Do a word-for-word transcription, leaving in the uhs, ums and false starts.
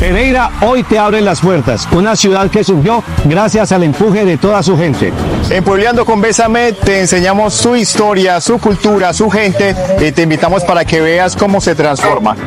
Pereira hoy te abre las puertas, una ciudad que surgió gracias al empuje de toda su gente. En Puebleando con Bésame te enseñamos su historia, su cultura, su gente y te invitamos para que veas cómo se transforma.